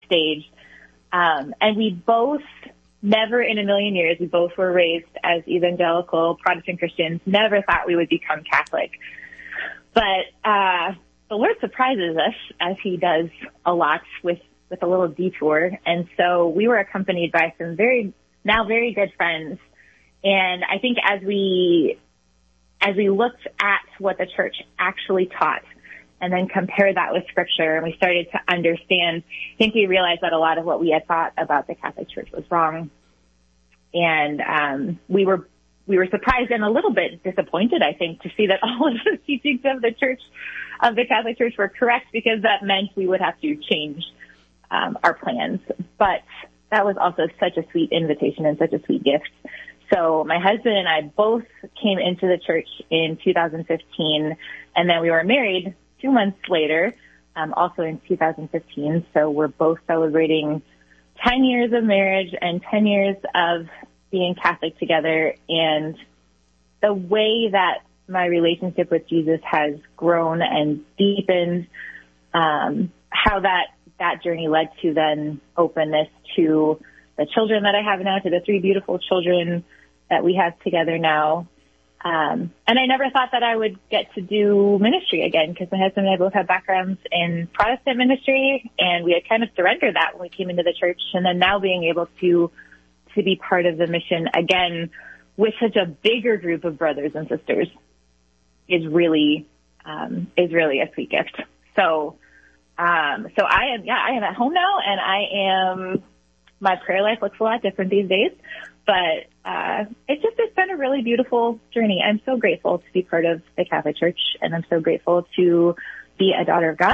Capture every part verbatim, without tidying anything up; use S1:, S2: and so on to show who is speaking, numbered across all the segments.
S1: stage. Um, and we both, never in a million years, we both were raised as evangelical Protestant Christians, never thought we would become Catholic. But uh the Lord surprises us, as he does a lot, with, with a little detour. And so we were accompanied by some very, now very good friends. And I think as we, as we looked at what the church actually taught and then compared that with scripture, and we started to understand, I think we realized that a lot of what we had thought about the Catholic Church was wrong. And um, we were we were surprised and a little bit disappointed, I think, to see that all of the teachings of the church, of the Catholic Church, were correct, because that meant we would have to change um, our plans. But that was also such a sweet invitation and such a sweet gift. So my husband and I both came into the church in two thousand fifteen, and then we were married two months later, um, also in two thousand fifteen. So we're both celebrating ten years of marriage and ten years of being Catholic together. And the way that my relationship with Jesus has grown and deepened, um, how that, that journey led to then openness to the children that I have now, to the three beautiful children that we have together now. Um, and I never thought that I would get to do ministry again, because my husband and I both have backgrounds in Protestant ministry, and we had kind of surrendered that when we came into the church. And then now being able to, to be part of the mission again with such a bigger group of brothers and sisters is really, um, is really a sweet gift. So, um, so I am, yeah, I am at home now, and I am, my prayer life looks a lot different these days. But uh it's just, it's been a really beautiful journey. I'm so grateful to be part of the Catholic Church, and I'm so grateful to be a daughter of God,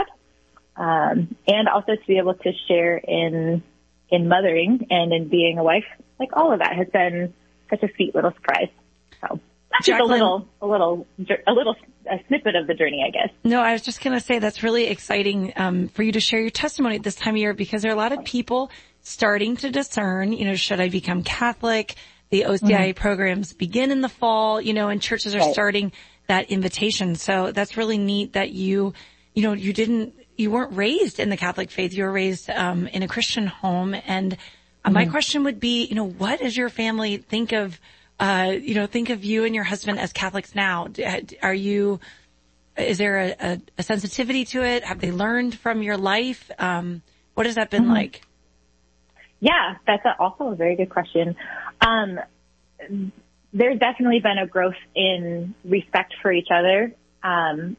S1: um, and also to be able to share in in mothering and in being a wife. Like, all of that has been such a sweet little surprise. So that's just a little, a little, a little a snippet of the journey, I guess.
S2: No, I was just going to say that's really exciting um, for you to share your testimony at this time of year, because there are a lot of people starting to discern, you know, should I become Catholic? The O C I A mm-hmm. programs begin in the fall, you know, and churches are right. starting that invitation. So that's really neat that you, you know, you didn't, you weren't raised in the Catholic faith. You were raised um, in a Christian home. And uh, mm-hmm. my question would be, you know, what does your family think of, uh, you know, think of you and your husband as Catholics now? Are you, is there a, a, a sensitivity to it? Have they learned from your life? Um, what has that been mm-hmm. like?
S1: Yeah, that's a, also a very good question. Um, there's definitely been a growth in respect for each other. Um,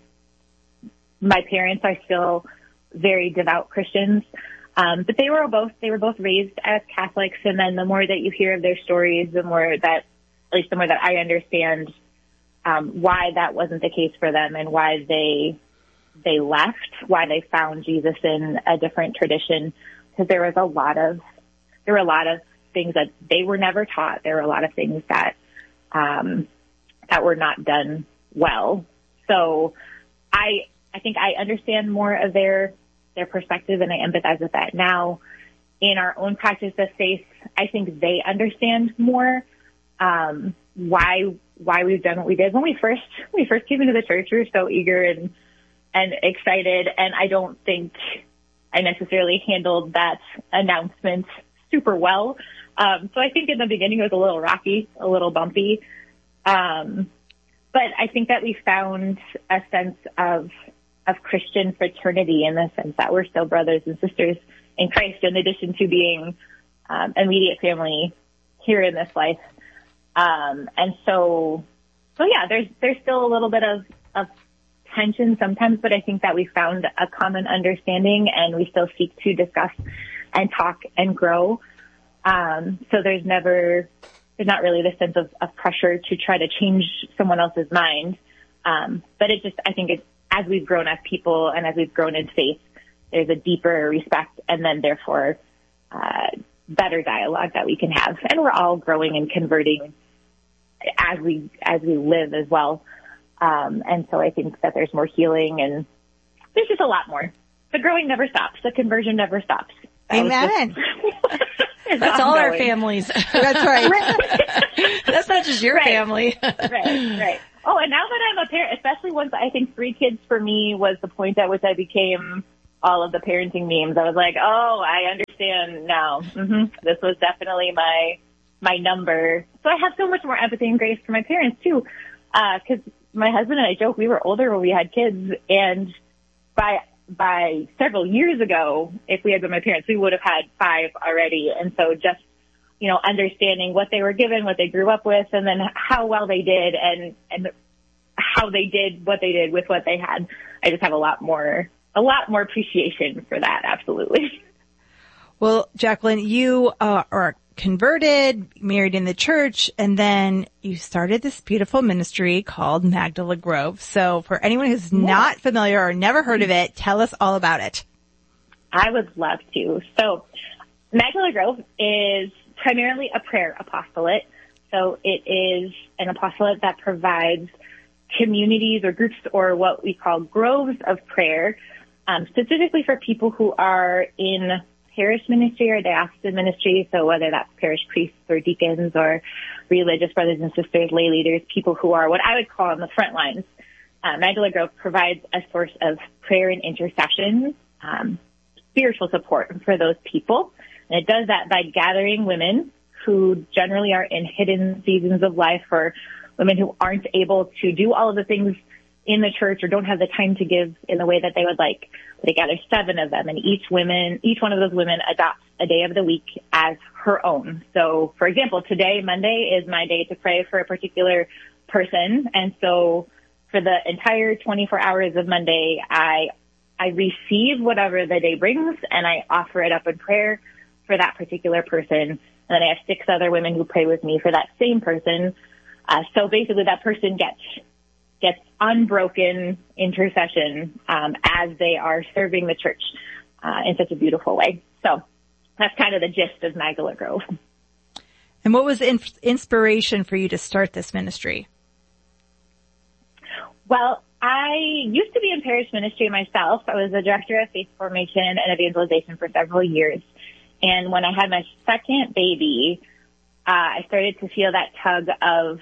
S1: my parents are still very devout Christians, um, but they were both they were both raised as Catholics. And then the more that you hear of their stories, the more that, at least the more that I understand um, why that wasn't the case for them, and why they they left, why they found Jesus in a different tradition, because there was a lot of There were a lot of things that they were never taught. There were a lot of things that um, that were not done well. So I I think I understand more of their their perspective, and I empathize with that now. In our own practice of faith, I think they understand more um, why why we've done what we did. When we first when we first came into the church, we were so eager and and excited, and I don't think I necessarily handled that announcement super well. Um, so I think in the beginning it was a little rocky, a little bumpy. Um, but I think that we found a sense of, of Christian fraternity, in the sense that we're still brothers and sisters in Christ, in addition to being, um, immediate family here in this life. Um, and so, so yeah, there's, there's still a little bit of, of tension sometimes, but I think that we found a common understanding, and we still seek to discuss and talk and grow. Um, so there's never, there's not really this sense of, of pressure to try to change someone else's mind. Um, but it just, I think it's, as we've grown as people and as we've grown in faith, there's a deeper respect, and then therefore, uh, better dialogue that we can have. And we're all growing and converting as we, as we live as well. Um, and so I think that there's more healing, and there's just a lot more. The growing never stops. The conversion never stops.
S3: Amen.
S2: Just, that's all our families.
S3: That's right.
S2: That's not just your
S1: right.
S2: family.
S1: right, right. Oh, and now that I'm a parent, especially once I think three kids for me was the point at which I became all of the parenting memes, I was like, oh, I understand now. Mm-hmm. This was definitely my my number. So I have so much more empathy and grace for my parents, too, because uh, my husband and I joke we were older when we had kids, and by by several years ago, if we had been my parents, we would have had five already. And so just, you know, understanding what they were given, what they grew up with, and then how well they did and, and how they did what they did with what they had. I just have a lot more, a lot more appreciation for that. Absolutely.
S3: Well, Jacqueline, you uh, are converted, married in the church, and then you started this beautiful ministry called Magdala Grove. So for anyone who's yeah. not familiar or never heard of it, tell us all about it.
S1: I would love to. So Magdala Grove is primarily a prayer apostolate. So it is an apostolate that provides communities or groups or what we call groves of prayer, um, specifically for people who are in parish ministry or diocesan ministry, so whether that's parish priests or deacons or religious brothers and sisters, lay leaders, people who are what I would call on the front lines. Uh, Magdala Grove provides a source of prayer and intercession, um, spiritual support for those people. And it does that by gathering women who generally are in hidden seasons of life, or women who aren't able to do all of the things in the church or don't have the time to give in the way that they would like. They gather seven of them, and each women, each one of those women adopts a day of the week as her own. So, for example, today, Monday, is my day to pray for a particular person, and so for the entire twenty-four hours of Monday, I I receive whatever the day brings, and I offer it up in prayer for that particular person. And then I have six other women who pray with me for that same person. Uh, so basically, that person gets gets unbroken intercession um, as they are serving the church uh, in such a beautiful way. So that's kind of the gist of Magdala Grove.
S3: And what was the in- inspiration for you to start this ministry?
S1: Well, I used to be in parish ministry myself. I was the director of faith formation and evangelization for several years. And when I had my second baby, uh, I started to feel that tug of,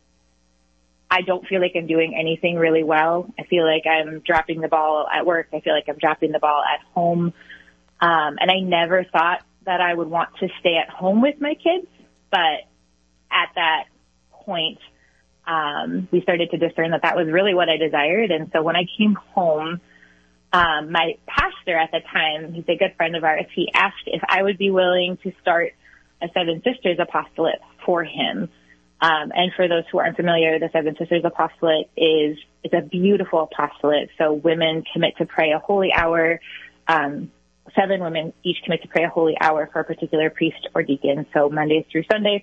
S1: I don't feel like I'm doing anything really well. I feel like I'm dropping the ball at work. I feel like I'm dropping the ball at home. Um, and I never thought that I would want to stay at home with my kids. But at that point, um, we started to discern that that was really what I desired. And so when I came home, um, my pastor at the time, he's a good friend of ours, he asked if I would be willing to start a Seven Sisters apostolate for him. Um, and for those who aren't familiar, the Seven Sisters apostolate is, it's a beautiful apostolate. So women commit to pray a holy hour. Um, seven women each commit to pray a holy hour for a particular priest or deacon. So Mondays through Sundays.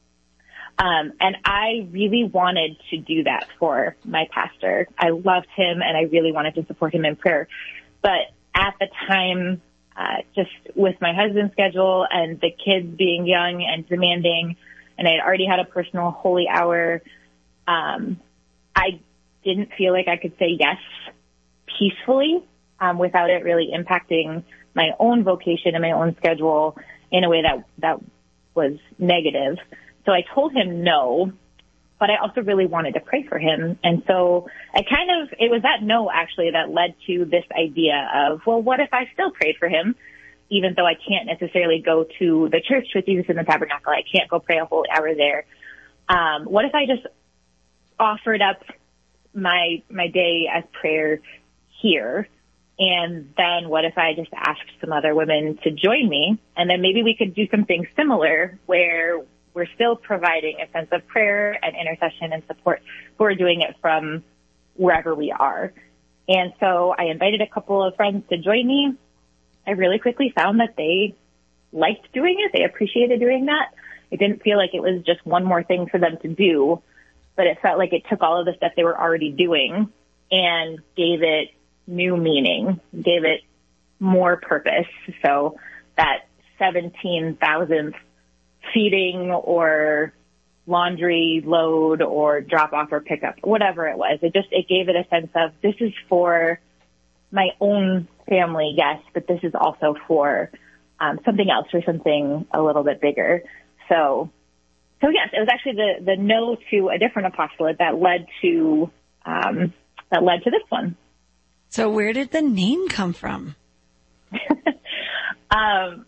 S1: Um, and I really wanted to do that for my pastor. I loved him and I really wanted to support him in prayer. But at the time, uh, just with my husband's schedule and the kids being young and demanding, and I had already had a personal holy hour, um, I didn't feel like I could say yes peacefully, um, without it really impacting my own vocation and my own schedule in a way that, that was negative. So I told him no, but I also really wanted to pray for him. And so I kind of, it was that no actually that led to this idea of, well, what if I still prayed for him? Even though I can't necessarily go to the church with Jesus in the Tabernacle, I can't go pray a holy hour there. Um, what if I just offered up my my day as prayer here? And then what if I just asked some other women to join me? And then maybe we could do something similar where we're still providing a sense of prayer and intercession and support. We're doing it from wherever we are. And so I invited a couple of friends to join me. I really quickly found that they liked doing it. They appreciated doing that. It didn't feel like it was just one more thing for them to do, but it felt like it took all of the stuff they were already doing and gave it new meaning, gave it more purpose. So that seventeen thousandth feeding or laundry load or drop off or pickup, whatever it was, it just, it gave it a sense of this is for my own family, yes, but this is also for um, something else or something a little bit bigger. So, so yes, it was actually the, the no to a different apostolate that led to, um, that led to this one.
S2: So where did the name come from?
S1: um,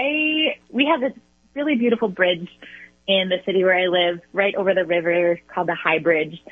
S1: I, we have this really beautiful bridge in the city where I live, right over the river, called the High Bridge.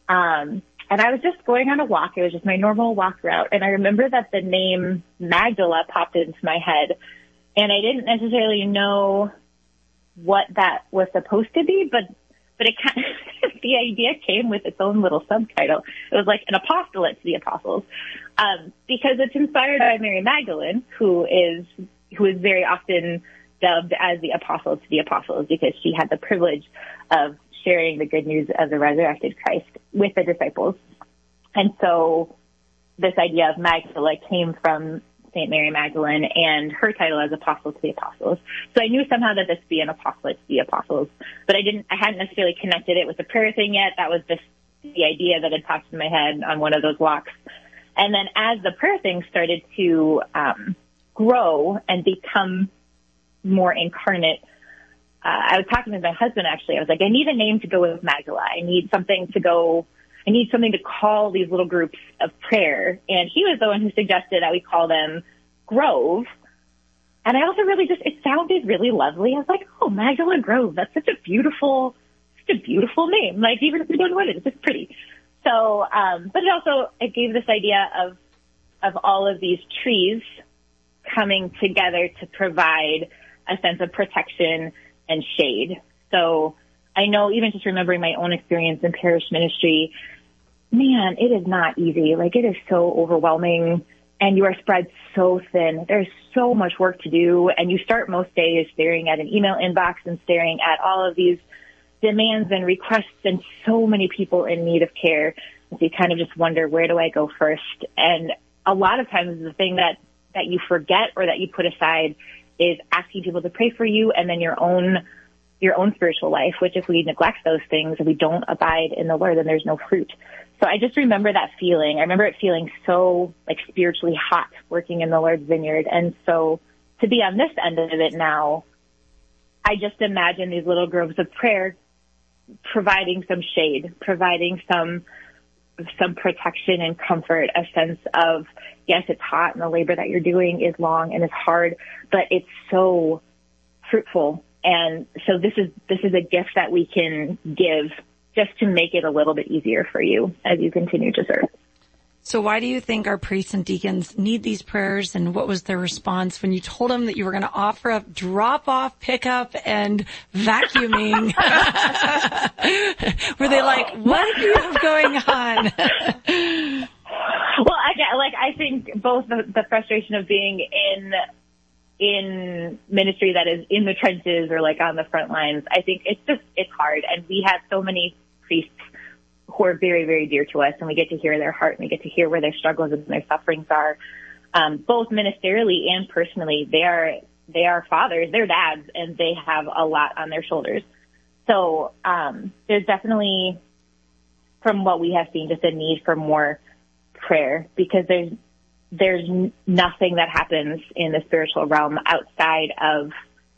S1: Um, and I was just going on a walk. It was just my normal walk route. And I remember that the name Magdala popped into my head. And I didn't necessarily know what that was supposed to be, but, but it kind of, the idea came with its own little subtitle. It was like an apostolate to the apostles. Um, because it's inspired by Mary Magdalene, who is, who is very often dubbed as the apostle to the apostles, because she had the privilege of sharing the good news of the resurrected Christ with the disciples. And so this idea of Magdala came from Saint Mary Magdalene and her title as apostle to the apostles. So I knew somehow that this would be an apostolate to the apostles, but I didn't, I hadn't necessarily connected it with the prayer thing yet. That was just the idea that had popped in my head on one of those walks. And then as the prayer thing started to um, grow and become more incarnate, uh, I was talking with my husband, actually. I was like, I need a name to go with Magdala. I need something to go, I need something to call these little groups of prayer. And he was the one who suggested that we call them Grove. And I also really just, it sounded really lovely. I was like, oh, Magdala Grove. That's such a beautiful, such a beautiful name. Like, even if we don't know what it is, it's just pretty. So, um, but it also, it gave this idea of, of all of these trees coming together to provide a sense of protection and shade. So I know, even just remembering my own experience in parish ministry, man, it is not easy. Like, it is so overwhelming, and you are spread so thin. There's so much work to do, and you start most days staring at an email inbox and staring at all of these demands and requests and so many people in need of care. And so you kind of just wonder, where do I go first? And a lot of times the thing that, that you forget or that you put aside is asking people to pray for you, and then your own, your own spiritual life, which if we neglect those things, if we don't abide in the Lord, then there's no fruit. So I just remember that feeling. I remember it feeling so like spiritually hot working in the Lord's vineyard. And so to be on this end of it now, I just imagine these little groves of prayer providing some shade, providing some, some protection and comfort, a sense of, yes, it's hot and the labor that you're doing is long and it's hard, but it's so fruitful. And so this is, this is a gift that we can give just to make it a little bit easier for you as you continue to serve.
S2: So why do you think our priests and deacons need these prayers, and what was their response when you told them that you were going to offer up drop-off, pickup, and vacuuming? Were they like, what do you have going on?
S1: Well, I get, like, I think both the, the frustration of being in in ministry that is in the trenches or like on the front lines, I think it's just, it's hard. And we have so many priests who are very, very dear to us, and we get to hear their heart, and we get to hear where their struggles and their sufferings are, um, both ministerially and personally. They are, they are fathers, they're dads, and they have a lot on their shoulders. So, um, there's definitely, from what we have seen, just a need for more prayer, because there's, there's nothing that happens in the spiritual realm outside of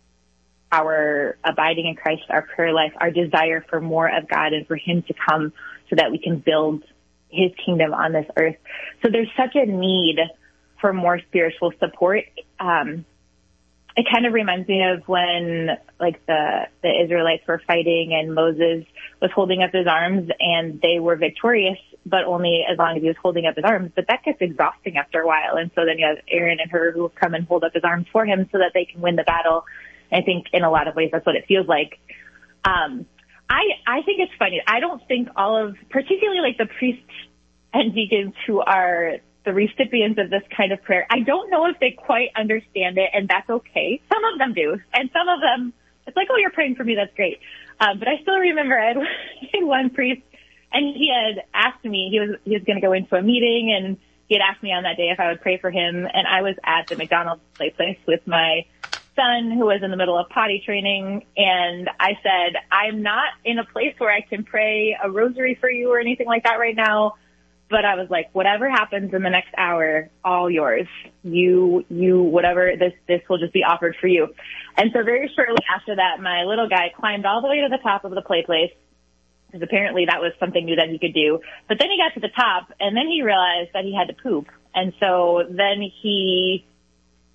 S1: our abiding in Christ, our prayer life, our desire for more of God and for Him to come so that we can build His kingdom on this earth. So there's such a need for more spiritual support. Um, it kind of reminds me of when, like, the, the Israelites were fighting and Moses was holding up his arms and they were victorious, but only as long as he was holding up his arms. But that gets exhausting after a while. And so then you have Aaron and Hur who come and hold up his arms for him so that they can win the battle. I think in a lot of ways that's what it feels like. Um, I, I think it's funny. I don't think all of, particularly like the priests and deacons who are the recipients of this kind of prayer, I don't know if they quite understand it, and that's okay. Some of them do. And some of them, it's like, oh, you're praying for me. That's great. Um, but I still remember I had one priest, and he had asked me, he was, he was going to go into a meeting, and he had asked me on that day if I would pray for him. And I was at the McDonald's play place with my son, who was in the middle of potty training. And I said, I'm not in a place where I can pray a rosary for you or anything like that right now. But I was like, whatever happens in the next hour, all yours. You, you, whatever, this, this will just be offered for you. And so very shortly after that, my little guy climbed all the way to the top of the play place, because apparently that was something new that he could do. But then he got to the top, and then he realized that he had to poop. And so then he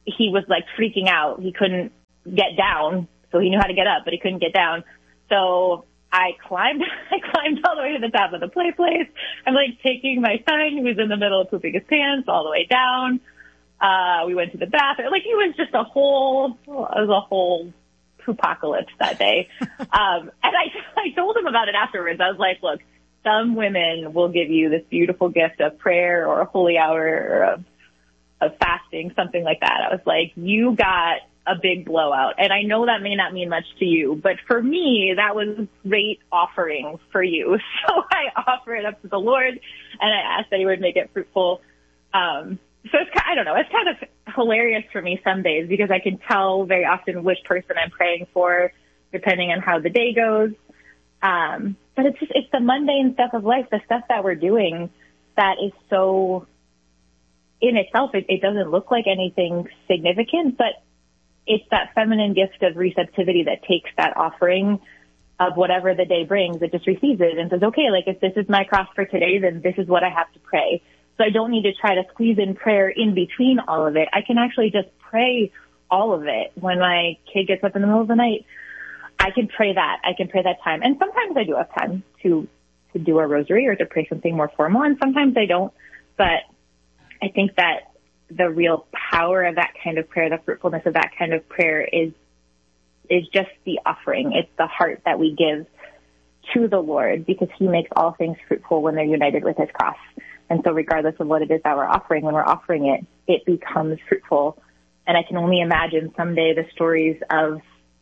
S1: he was like freaking out. He couldn't get down. So he knew how to get up, but he couldn't get down. So I climbed, I climbed all the way to the top of the play place. I'm like taking my son, who's in the middle of pooping his pants, all the way down. Uh, we went to the bathroom. Like, it was just a whole, it was a whole poopocalypse that day. um, and I, I told him about it afterwards. I was like, look, some women will give you this beautiful gift of prayer or a holy hour or of, of fasting, something like that. I was like, you got a big blowout. And I know that may not mean much to you, but for me, that was a great offering for you. So I offer it up to the Lord, and I asked that he would make it fruitful. Um, so it's, I don't know, it's kind of hilarious for me some days because I can tell very often which person I'm praying for, depending on how the day goes. Um, but it's just, it's the mundane stuff of life, the stuff that we're doing that is so, in itself, it, it doesn't look like anything significant, but it's that feminine gift of receptivity that takes that offering of whatever the day brings. It just receives it and says, okay, like if this is my cross for today, then this is what I have to pray. So I don't need to try to squeeze in prayer in between all of it. I can actually just pray all of it. When my kid gets up in the middle of the night, I can pray that. I can pray that time. And sometimes I do have time to, to do a rosary or to pray something more formal, and sometimes I don't. But I think that the real power of that kind of prayer, the fruitfulness of that kind of prayer is, is just the offering. It's the heart that we give to the Lord, because he makes all things fruitful when they're united with his cross. And so regardless of what it is that we're offering, when we're offering it, it becomes fruitful. And I can only imagine someday the stories of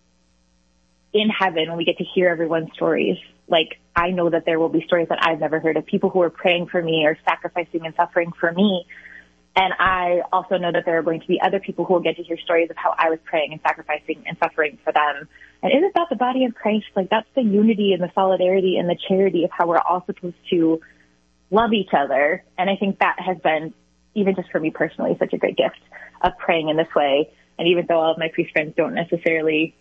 S1: in heaven, when we get to hear everyone's stories. Like, I know that there will be stories that I've never heard of people who are praying for me or sacrificing and suffering for me. And I also know that there are going to be other people who will get to hear stories of how I was praying and sacrificing and suffering for them. And isn't that the body of Christ? Like, that's the unity and the solidarity and the charity of how we're all supposed to love each other. And I think that has been, even just for me personally, such a great gift of praying in this way. And even though all of my priest friends don't necessarily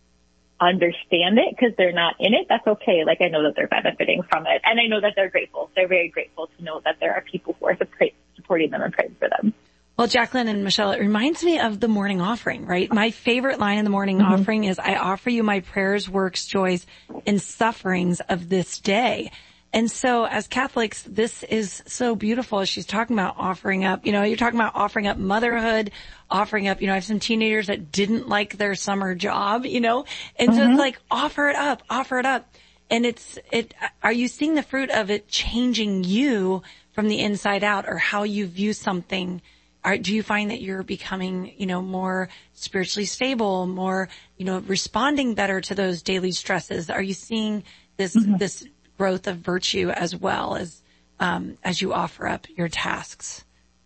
S1: understand it because they're not in it, that's okay. Like, I know that they're benefiting from it. And I know that they're grateful. They're very grateful to know that there are people who are supporting them and praying for them.
S2: Well, Jacqueline and Michelle, it reminds me of the morning offering, right? My favorite line in the morning mm-hmm. offering is, I offer you my prayers, works, joys, and sufferings of this day. And so as Catholics, this is so beautiful. She's talking about offering up, you know, you're talking about offering up motherhood, offering up, you know, I have some teenagers that didn't like their summer job, you know, and mm-hmm. so it's like, offer it up, offer it up. And it's, it, are you seeing the fruit of it changing you from the inside out, or how you view something? Are, do you find that you're becoming, you know, more spiritually stable, more, you know, responding better to those daily stresses? Are you seeing this, mm-hmm. this growth of virtue as well as, um, as you offer up your tasks?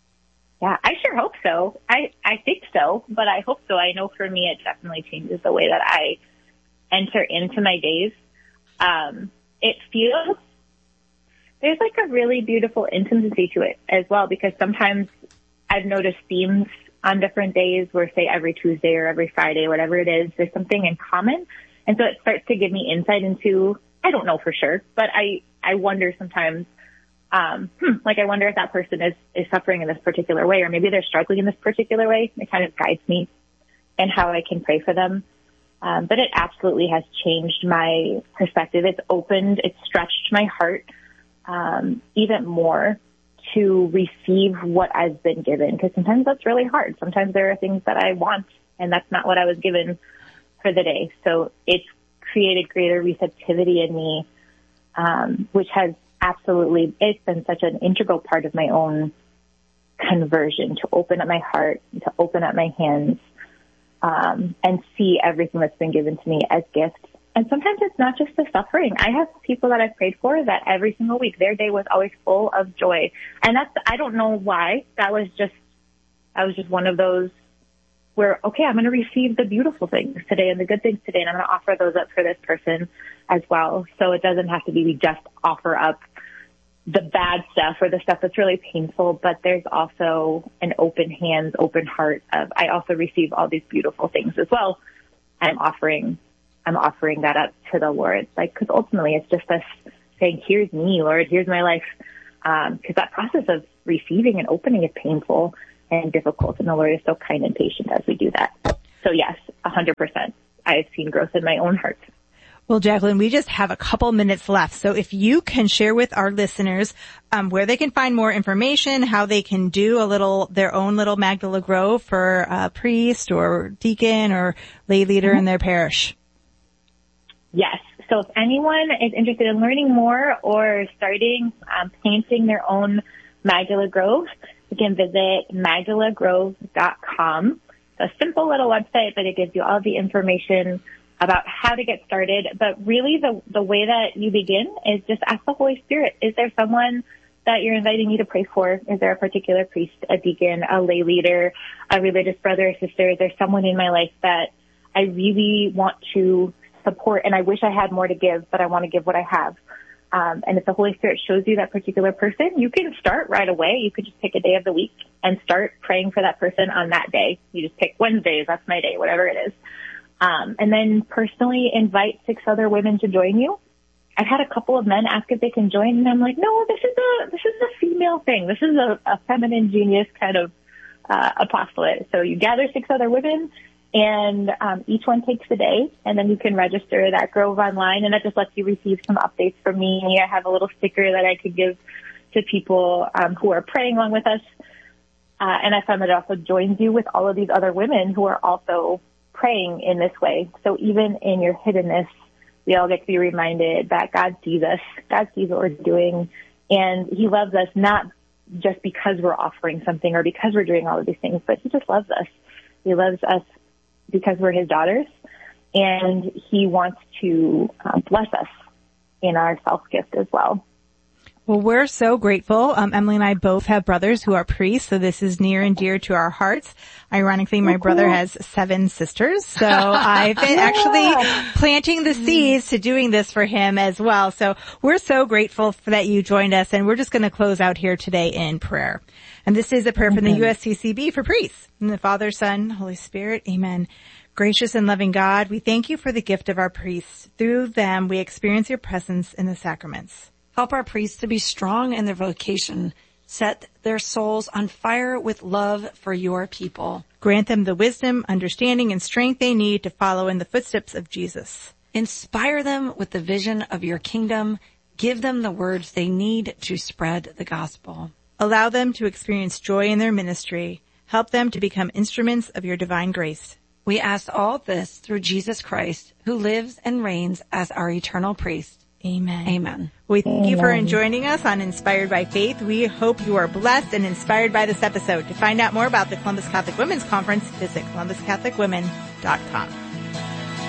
S1: Yeah, I sure hope so. I, I think so, but I hope so. I know for me, it definitely changes the way that I enter into my days. Um, it feels, there's like a really beautiful intimacy to it as well, because sometimes I've noticed themes on different days where, say, every Tuesday or every Friday, whatever it is, there's something in common. And so it starts to give me insight into, I don't know for sure, but I, I wonder sometimes, um, hmm, like I wonder if that person is, is suffering in this particular way, or maybe they're struggling in this particular way. It kind of guides me in how I can pray for them. Um, but it absolutely has changed my perspective. It's opened, it's stretched my heart, um, even more to receive what I've been given. Because sometimes that's really hard. Sometimes there are things that I want, and that's not what I was given for the day. So it's created greater receptivity in me, um, which has absolutely, it's been such an integral part of my own conversion, to open up my heart, to open up my hands, um, and see everything that's been given to me as gifts. And sometimes it's not just the suffering. I have people that I've prayed for that every single week, their day was always full of joy. And that's, I don't know why. That was just, that was just one of those where, okay, I'm going to receive the beautiful things today and the good things today, and I'm going to offer those up for this person as well. So it doesn't have to be we just offer up the bad stuff or the stuff that's really painful, but there's also an open hands, open heart of, I also receive all these beautiful things as well. I'm offering, I'm offering that up to the Lord. Like, cause ultimately it's just us saying, here's me, Lord, here's my life. Um, cause that process of receiving and opening is painful. and difficult. And the Lord is so kind and patient as we do that. So yes, one hundred percent. I've seen growth in my own heart.
S3: Well, Jacqueline, we just have a couple minutes left. So if you can share with our listeners um, where they can find more information, how they can do a little, their own little Magdala Grove for a priest or deacon or lay leader mm-hmm. in their parish.
S1: Yes. So if anyone is interested in learning more or starting um, planting their own Magdala Grove, you can visit magdala grove dot com. It's a simple little website, but it gives you all the information about how to get started. But really the, the way that you begin is just ask the Holy Spirit. Is there someone that you're inviting me to pray for? Is there a particular priest, a deacon, a lay leader, a religious brother or sister? Is there someone in my life that I really want to support and I wish I had more to give, but I want to give what I have? Um, and if the Holy Spirit shows you that particular person, you can start right away. You could just pick a day of the week and start praying for that person on that day. You just pick Wednesdays, that's my day, whatever it is. Um, and then personally invite six other women to join you. I've had a couple of men ask if they can join, and I'm like, no, this is a this is a female thing. This is a, a feminine genius kind of uh, apostolate. So you gather six other women, and um, each one takes a day, and then you can register that Grove online, and that just lets you receive some updates from me. I have a little sticker that I could give to people um, who are praying along with us, uh, and I found that it also joins you with all of these other women who are also praying in this way. So even in your hiddenness, we all get to be reminded that God sees us. God sees what we're doing, and He loves us not just because we're offering something or because we're doing all of these things, but He just loves us. He loves us because we're His daughters, and He wants to uh, bless us in our self-gift as well.
S3: Well, we're so grateful. Um, Emily and I both have brothers who are priests, so this is near and dear to our hearts. Ironically, my oh, cool. brother has seven sisters, so I've been yeah. actually planting the seeds to doing this for him as well. So we're so grateful for that you joined us, and we're just going to close out here today in prayer. And this is a prayer from the U S C C B for priests. In the Father, Son, Holy Spirit, amen. Gracious and loving God, we thank you for the gift of our priests. Through them, we experience your presence in the sacraments.
S2: Help our priests to be strong in their vocation. Set their souls on fire with love for your people.
S3: Grant them the wisdom, understanding, and strength they need to follow in the footsteps of Jesus.
S2: Inspire them with the vision of your kingdom. Give them the words they need to spread the gospel.
S3: Allow them to experience joy in their ministry. Help them to become instruments of your divine grace.
S2: We ask all this through Jesus Christ, who lives and reigns as our eternal priest.
S3: Amen.
S2: Amen.
S3: We thank Amen. you for joining us on Inspired by Faith. We hope you are blessed and inspired by this episode. To find out more about the Columbus Catholic Women's Conference, visit columbus catholic women dot com.